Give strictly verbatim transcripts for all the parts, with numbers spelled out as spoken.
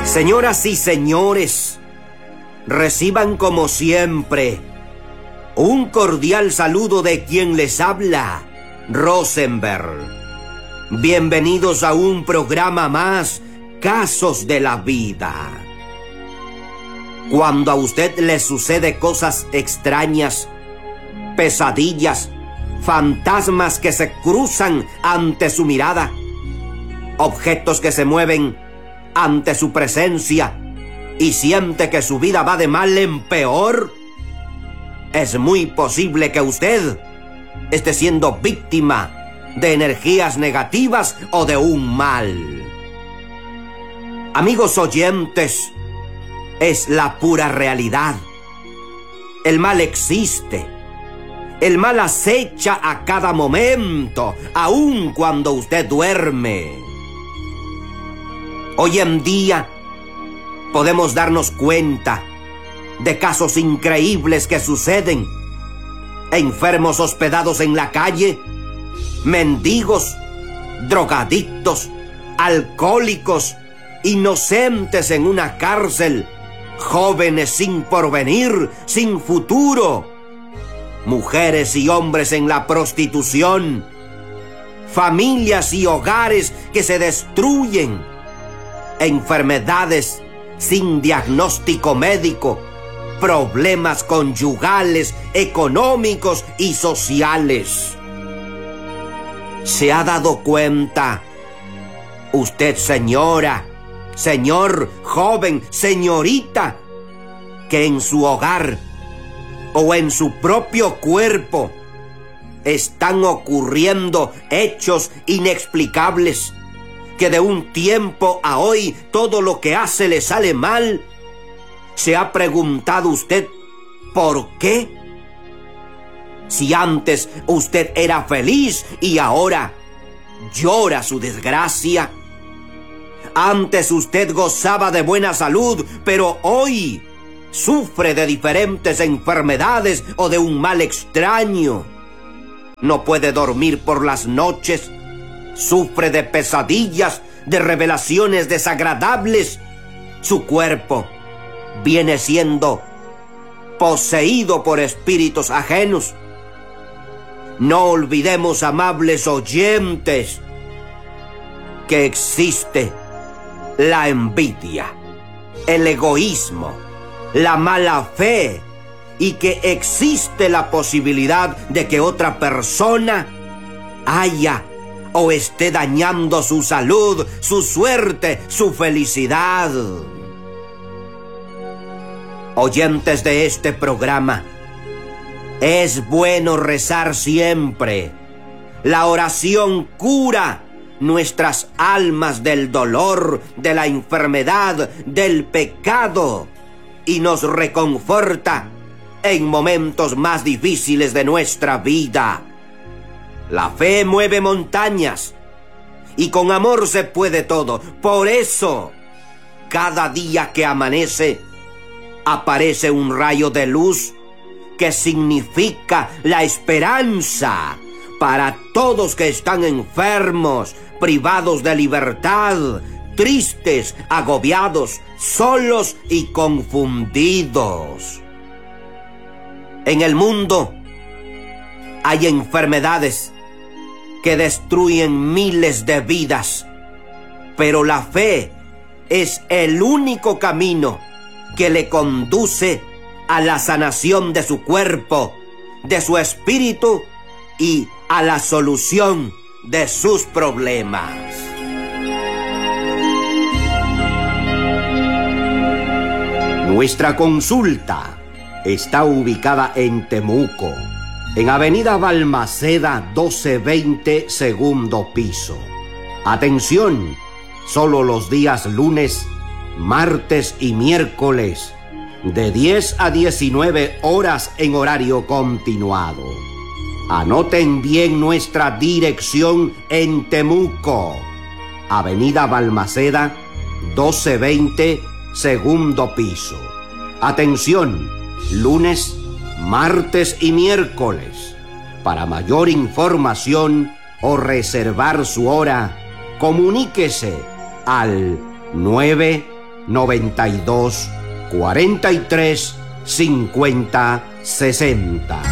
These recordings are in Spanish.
Señoras y señores, reciban como siempre un cordial saludo de quien les habla, Rosenberg. Bienvenidos a un programa más, Casos de la Vida. Cuando a usted le sucede cosas extrañas, pesadillas, fantasmas que se cruzan ante su mirada, objetos que se mueven ante su presencia y siente que su vida va de mal en peor, es muy posible que usted esté siendo víctima de energías negativas o de un mal. Amigos oyentes, es la pura realidad. El mal existe. El mal acecha a cada momento, aun cuando usted duerme. Hoy en día podemos darnos cuenta de casos increíbles que suceden. Enfermos hospedados en la calle, mendigos, drogadictos, alcohólicos, inocentes en una cárcel, jóvenes sin porvenir, sin futuro, mujeres y hombres en la prostitución, familias y hogares que se destruyen, enfermedades sin diagnóstico médico, problemas conyugales, económicos y sociales. ¿Se ha dado cuenta usted, señora, señor, joven, señorita, que en su hogar o en su propio cuerpo están ocurriendo hechos inexplicables, que de un tiempo a hoy todo lo que hace le sale mal? ¿Se ha preguntado usted por qué? Si antes usted era feliz y ahora llora su desgracia. Antes usted gozaba de buena salud, pero hoy sufre de diferentes enfermedades o de un mal extraño. No puede dormir por las noches. Sufre de pesadillas, de revelaciones desagradables. Su cuerpo viene siendo poseído por espíritus ajenos. No olvidemos, amables oyentes, que existe la envidia, el egoísmo, la mala fe, y que existe la posibilidad de que otra persona haya o esté dañando su salud, su suerte, su felicidad. Oyentes de este programa, es bueno rezar siempre. La oración cura nuestras almas del dolor, de la enfermedad, del pecado, y nos reconforta en momentos más difíciles de nuestra vida. La fe mueve montañas y con amor se puede todo. Por eso, cada día que amanece, aparece un rayo de luz que significa la esperanza para todos que están enfermos, privados de libertad, tristes, agobiados, solos y confundidos. En el mundo hay enfermedades que destruyen miles de vidas, pero la fe es el único camino que le conduce a la sanación de su cuerpo, de su espíritu y a la solución de sus problemas. Nuestra consulta está ubicada en Temuco, en Avenida Balmaceda doce veinte, segundo piso. Atención, solo los días lunes, martes y miércoles, de diez a diecinueve horas en horario continuado. Anoten bien nuestra dirección en Temuco, Avenida Balmaceda doce veinte, segundo piso. Atención, lunes, martes y miércoles. Para mayor información o reservar su hora, comuníquese al nueve noventa y dos, cuarenta y tres, cincuenta, sesenta.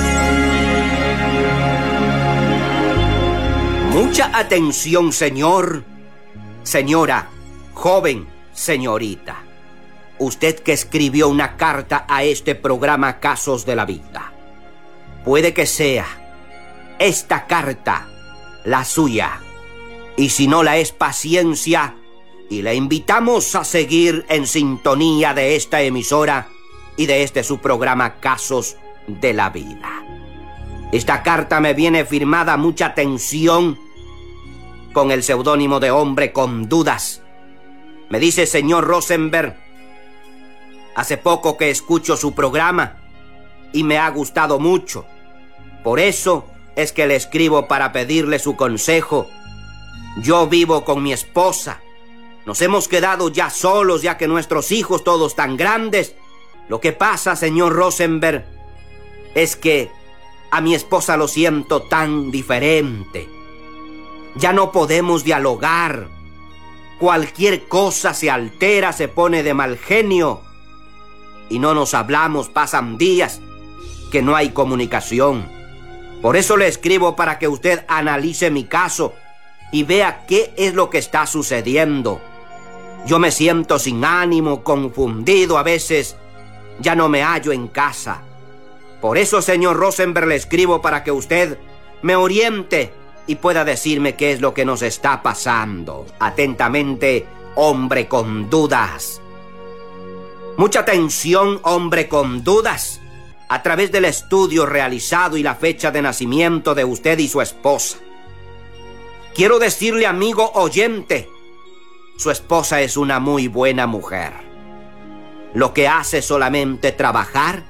Mucha atención, señor, señora, joven, señorita. Usted que escribió una carta a este programa Casos de la Vida. Puede que sea esta carta la suya. Y si no la es, paciencia, y le invitamos a seguir en sintonía de esta emisora y de este su programa Casos de la Vida. Esta carta me viene firmada, mucha atención, con el seudónimo de Hombre con Dudas. Me dice: señor Rosenberg, hace poco que escucho su programa y me ha gustado mucho. Por eso es que le escribo para pedirle su consejo. Yo vivo con mi esposa. Nos hemos quedado ya solos, ya que nuestros hijos todos tan grandes. Lo que pasa, señor Rosenberg, es que a mi esposa lo siento tan diferente. Ya no podemos dialogar. Cualquier cosa se altera, se pone de mal genio. Y no nos hablamos, pasan días que no hay comunicación. Por eso le escribo para que usted analice mi caso y vea qué es lo que está sucediendo. Yo me siento sin ánimo, confundido, a veces ya no me hallo en casa. Por eso, señor Rosenberg, le escribo para que usted me oriente y pueda decirme qué es lo que nos está pasando. Atentamente, Hombre con Dudas. Mucha atención, Hombre con Dudas. A través del estudio realizado y la fecha de nacimiento de usted y su esposa, quiero decirle, amigo oyente, su esposa es una muy buena mujer. Lo que hace es solamente trabajar,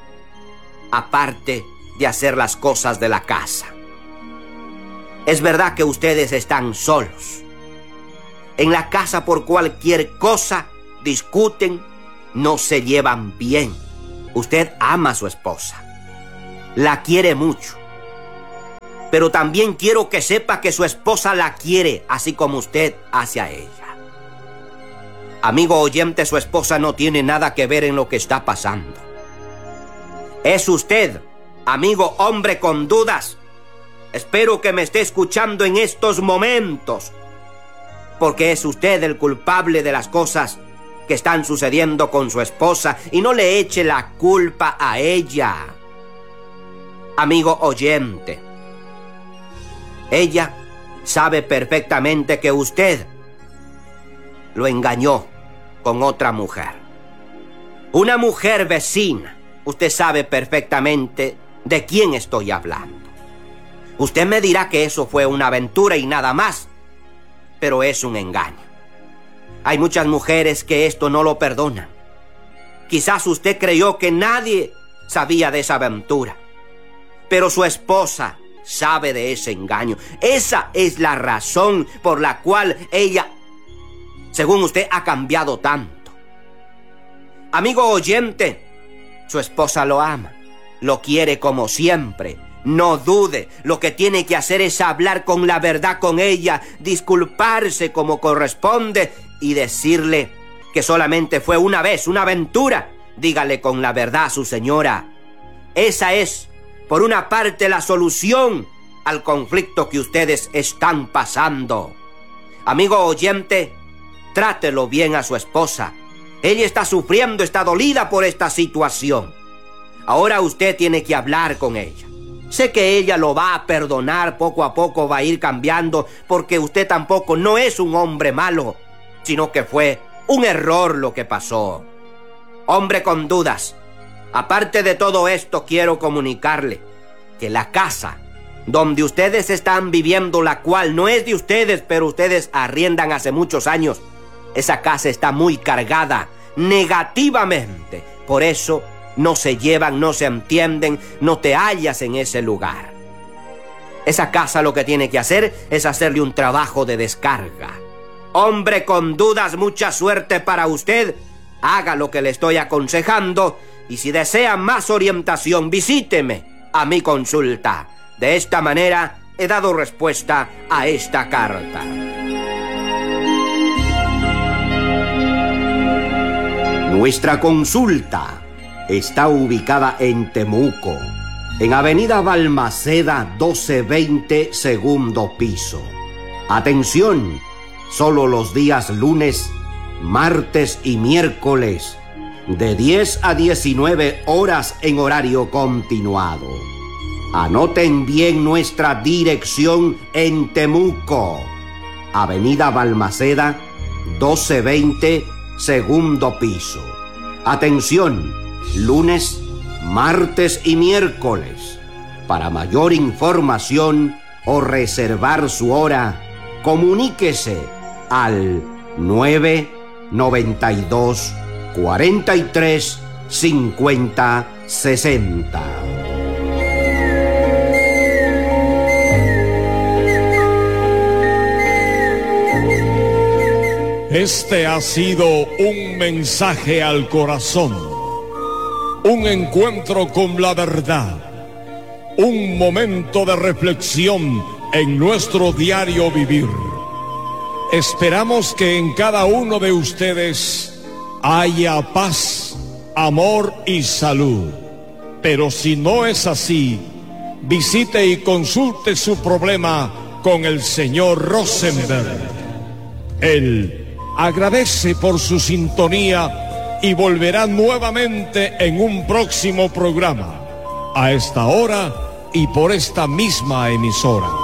aparte de hacer las cosas de la casa. Es verdad que ustedes están solos. En la casa por cualquier cosa discuten, no se llevan bien. Usted ama a su esposa, la quiere mucho, pero también quiero que sepa que su esposa la quiere, así como usted hacia ella. Amigo oyente, su esposa no tiene nada que ver en lo que está pasando. Es usted, amigo hombre con dudas. Espero que me esté escuchando en estos momentos, porque es usted el culpable de las cosas que están sucediendo con su esposa, y no le eche la culpa a ella. Amigo oyente, ella sabe perfectamente que usted lo engañó con otra mujer. Una mujer vecina. Usted sabe perfectamente de quién estoy hablando. Usted me dirá que eso fue una aventura y nada más, pero es un engaño. Hay muchas mujeres que esto no lo perdonan. Quizás usted creyó que nadie sabía de esa aventura, pero su esposa sabe de ese engaño. Esa es la razón por la cual ella, según usted, ha cambiado tanto. Amigo oyente, su esposa lo ama, lo quiere como siempre. No dude, lo que tiene que hacer es hablar con la verdad con ella, disculparse como corresponde y decirle que solamente fue una vez, una aventura. Dígale con la verdad a su señora. Esa es, por una parte, la solución al conflicto que ustedes están pasando. Amigo oyente, trátelo bien a su esposa. Ella está sufriendo, está dolida por esta situación. Ahora usted tiene que hablar con ella. Sé que ella lo va a perdonar, poco a poco va a ir cambiando, porque usted tampoco no es un hombre malo, sino que fue un error lo que pasó. Hombre con dudas, aparte de todo esto, quiero comunicarle que la casa donde ustedes están viviendo, la cual no es de ustedes, pero ustedes arriendan hace muchos años, esa casa está muy cargada negativamente. Por eso no se llevan, no se entienden, no te hallas en ese lugar. Esa casa lo que tiene que hacer es hacerle un trabajo de descarga. Hombre con dudas, mucha suerte para usted. Haga lo que le estoy aconsejando y si desea más orientación, visíteme a mi consulta. De esta manera he dado respuesta a esta carta. Nuestra consulta está ubicada en Temuco, en Avenida Balmaceda doce veinte, segundo piso. Atención, solo los días lunes, martes y miércoles, de diez a diecinueve horas en horario continuado. Anoten bien nuestra dirección en Temuco, Avenida Balmaceda doce veinte, segundo piso. Atención, lunes, martes y miércoles. Para mayor información o reservar su hora, comuníquese al nueve noventa y dos, cuarenta y tres, cincuenta, sesenta. Este ha sido un mensaje al corazón, un encuentro con la verdad, un momento de reflexión en nuestro diario vivir. Esperamos que en cada uno de ustedes haya paz, amor y salud. Pero si no es así, visite y consulte su problema con el señor Rosenberg. Él agradece por su sintonía y volverá nuevamente en un próximo programa, a esta hora y por esta misma emisora.